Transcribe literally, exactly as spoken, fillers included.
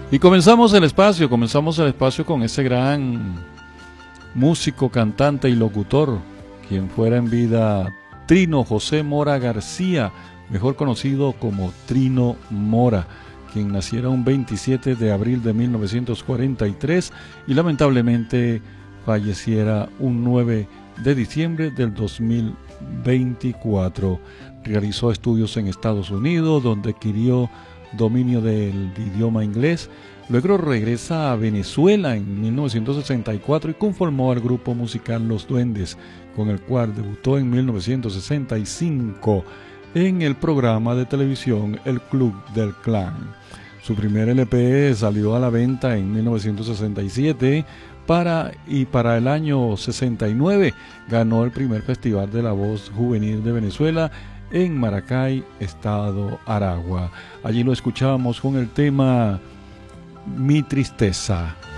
Y comenzamos el espacio, comenzamos el espacio con ese gran músico, cantante y locutor, quien fuera en vida Trino José Mora García, mejor conocido como Trino Mora, quien naciera un veintisiete de abril de mil novecientos cuarenta y tres y lamentablemente falleciera un nueve de diciembre del dos mil veinticuatro. Realizó estudios en Estados Unidos, donde adquirió dominio del idioma inglés. Luego regresa a Venezuela en mil novecientos sesenta y cuatro y conformó el grupo musical Los Duendes, con el cual debutó en mil novecientos sesenta y cinco en el programa de televisión El Club del Clan. Su primer L P salió a la venta en mil novecientos sesenta y siete para, y para el año sesenta y nueve ganó el primer Festival de la Voz Juvenil de Venezuela en Maracay, estado Aragua. Allí lo escuchábamos con el tema Mi Tristeza.